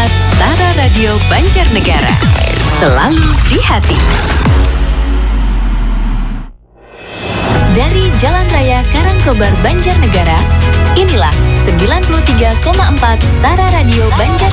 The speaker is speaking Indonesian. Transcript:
Setara Radio Banjarnegara. Selalu di hati. Dari Jalan Raya Karangkobar Banjarnegara, inilah 93,4 Setara Radio Banjarnegara.